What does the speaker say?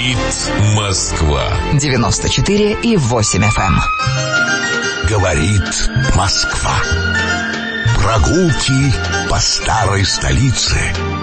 Говорит Москва. 94,8 FM. Говорит Москва. Прогулки по старой столице.